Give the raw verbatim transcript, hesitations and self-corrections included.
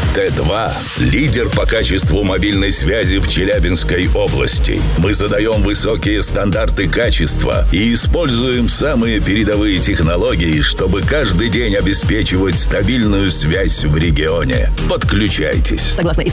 Т два – лидер по качеству мобильной связи в Челябинской области. Мы задаем высокие стандарты качества и используем самые передовые технологии, чтобы каждый день обеспечивать стабильную связь в регионе. Подключайтесь. Согласно